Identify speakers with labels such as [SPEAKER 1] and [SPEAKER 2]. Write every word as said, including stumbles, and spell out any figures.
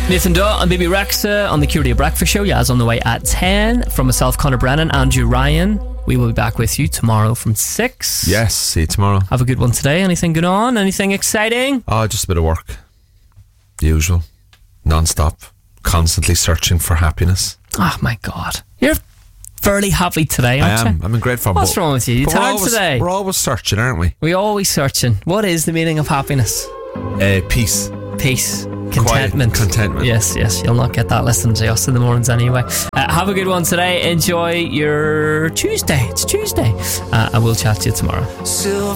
[SPEAKER 1] Nathan Duh and Baby Rexa on the Q Radio Breakfast Show. Yaz on the way at ten. From myself, Conor Brennan, Andrew Ryan. We will be back with you tomorrow from six.
[SPEAKER 2] Yes, see you tomorrow.
[SPEAKER 1] Have a good one today. Anything good on? Anything exciting?
[SPEAKER 2] Oh, just a bit of work. The usual. Non-stop. Constantly searching for happiness.
[SPEAKER 1] Oh my God. You're fairly happy today, aren't
[SPEAKER 2] I am.
[SPEAKER 1] you?
[SPEAKER 2] I'm in great fun.
[SPEAKER 1] What's wrong with you? You tired
[SPEAKER 2] always,
[SPEAKER 1] today?
[SPEAKER 2] We're always searching, aren't we?
[SPEAKER 1] We're always searching. What is the meaning of happiness?
[SPEAKER 2] Uh, peace.
[SPEAKER 1] Peace. Contentment.
[SPEAKER 2] Quiet contentment.
[SPEAKER 1] Yes, yes. You'll not get that listening to us in the mornings anyway. Uh, have a good one today. Enjoy your Tuesday. It's Tuesday. Uh, and we'll chat to you tomorrow.